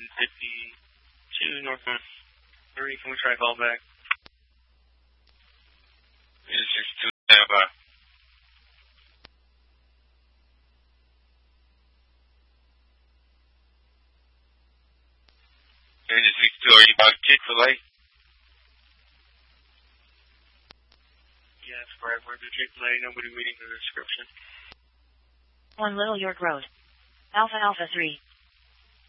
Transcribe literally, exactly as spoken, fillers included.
fifty-two Northwest three, can we try call back? This is two seven. six two, are you about Chick-fil-A? Yes, correct. We're at Chick-fil-A. Nobody reading the description. one Little York Road. Alpha Alpha three.